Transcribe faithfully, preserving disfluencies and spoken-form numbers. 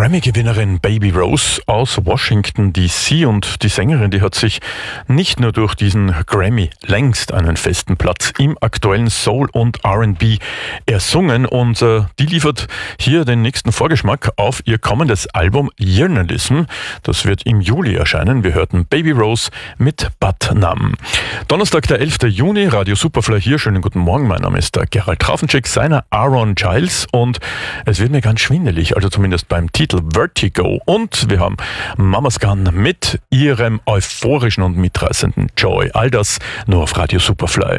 Grammy-Gewinnerin Baby Rose aus Washington D C und die Sängerin, die hat sich nicht nur durch diesen Grammy längst einen festen Platz im aktuellen Soul und R and B ersungen und äh, die liefert hier den nächsten Vorgeschmack auf ihr kommendes Album Journalism. Das wird im Juli erscheinen. Wir hörten Baby Rose mit Bad Nam. Donnerstag, der elfter Juni, Radio Superfly hier. Schönen guten Morgen, mein Name ist der Gerald Trafenczyk, seiner Aaron Giles und es wird mir ganz schwindelig, also zumindest beim Titel Vertigo. Und wir haben Mama's Gun mit ihrem euphorischen und mitreißenden Joy. All das nur auf Radio Superfly.